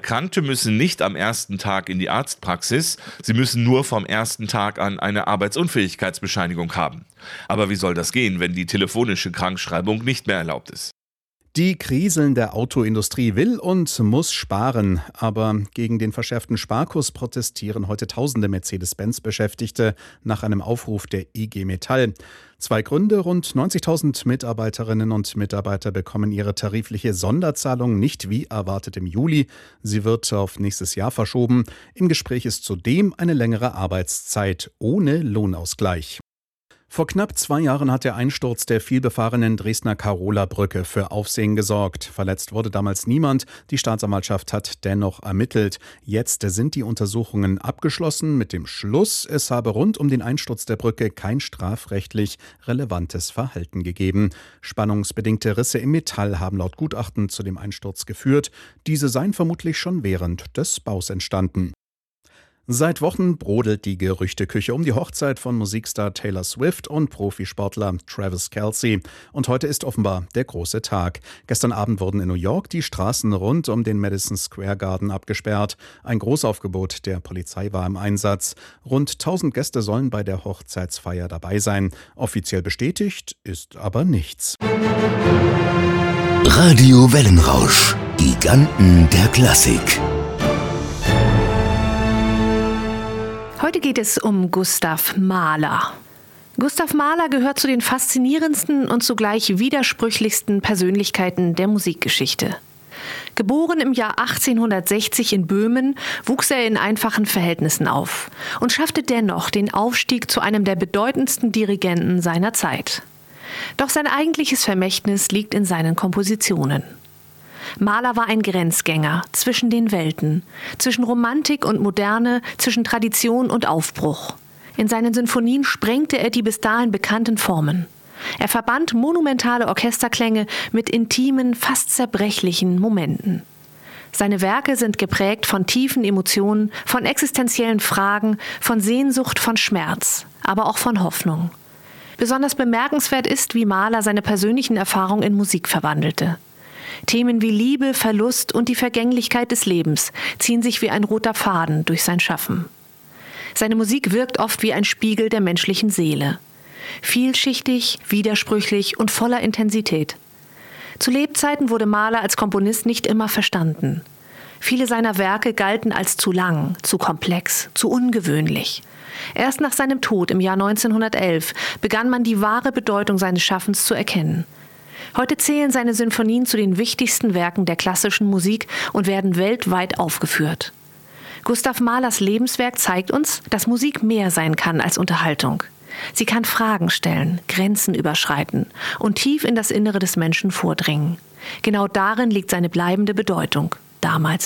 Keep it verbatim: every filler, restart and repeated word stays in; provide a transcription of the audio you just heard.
Erkrankte müssen nicht am ersten Tag in die Arztpraxis, sie müssen nur vom ersten Tag an eine Arbeitsunfähigkeitsbescheinigung haben. Aber wie soll das gehen, wenn die telefonische Krankschreibung nicht mehr erlaubt ist? Die kriselnde Autoindustrie will und muss sparen, aber gegen den verschärften Sparkurs protestieren heute tausende Mercedes-Benz-Beschäftigte nach einem Aufruf der I G Metall. Zwei Gründe: rund neunzigtausend Mitarbeiterinnen und Mitarbeiter bekommen ihre tarifliche Sonderzahlung nicht wie erwartet im Juli. Sie wird auf nächstes Jahr verschoben. Im Gespräch ist zudem eine längere Arbeitszeit ohne Lohnausgleich. Vor knapp zwei Jahren hat der Einsturz der vielbefahrenen Dresdner Karola-Brücke für Aufsehen gesorgt. Verletzt wurde damals niemand. Die Staatsanwaltschaft hat dennoch ermittelt. Jetzt sind die Untersuchungen abgeschlossen mit dem Schluss, es habe rund um den Einsturz der Brücke kein strafrechtlich relevantes Verhalten gegeben. Spannungsbedingte Risse im Metall haben laut Gutachten zu dem Einsturz geführt. Diese seien vermutlich schon während des Baus entstanden. Seit Wochen brodelt die Gerüchteküche um die Hochzeit von Musikstar Taylor Swift und Profisportler Travis Kelce. Und heute ist offenbar der große Tag. Gestern Abend wurden in New York die Straßen rund um den Madison Square Garden abgesperrt. Ein Großaufgebot der Polizei war im Einsatz. Rund tausend Gäste sollen bei der Hochzeitsfeier dabei sein. Offiziell bestätigt ist aber nichts. Radio Wellenrausch, Giganten der Klassik. Heute geht es um Gustav Mahler. Gustav Mahler gehört zu den faszinierendsten und zugleich widersprüchlichsten Persönlichkeiten der Musikgeschichte. Geboren im Jahr achtzehnhundertsechzig in Böhmen, wuchs er in einfachen Verhältnissen auf und schaffte dennoch den Aufstieg zu einem der bedeutendsten Dirigenten seiner Zeit. Doch sein eigentliches Vermächtnis liegt in seinen Kompositionen. Mahler war ein Grenzgänger zwischen den Welten, zwischen Romantik und Moderne, zwischen Tradition und Aufbruch. In seinen Sinfonien sprengte er die bis dahin bekannten Formen. Er verband monumentale Orchesterklänge mit intimen, fast zerbrechlichen Momenten. Seine Werke sind geprägt von tiefen Emotionen, von existenziellen Fragen, von Sehnsucht, von Schmerz, aber auch von Hoffnung. Besonders bemerkenswert ist, wie Mahler seine persönlichen Erfahrungen in Musik verwandelte. Themen wie Liebe, Verlust und die Vergänglichkeit des Lebens ziehen sich wie ein roter Faden durch sein Schaffen. Seine Musik wirkt oft wie ein Spiegel der menschlichen Seele. Vielschichtig, widersprüchlich und voller Intensität. Zu Lebzeiten wurde Mahler als Komponist nicht immer verstanden. Viele seiner Werke galten als zu lang, zu komplex, zu ungewöhnlich. Erst nach seinem Tod im Jahr neunzehnhundertelf begann man die wahre Bedeutung seines Schaffens zu erkennen. Heute zählen seine Sinfonien zu den wichtigsten Werken der klassischen Musik und werden weltweit aufgeführt. Gustav Mahlers Lebenswerk zeigt uns, dass Musik mehr sein kann als Unterhaltung. Sie kann Fragen stellen, Grenzen überschreiten und tief in das Innere des Menschen vordringen. Genau darin liegt seine bleibende Bedeutung, damals